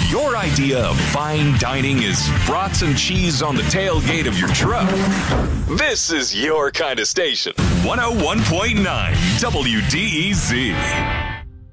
If your idea of fine dining is brats and cheese on the tailgate of your truck, this is your kind of station. 101.9 WDEZ.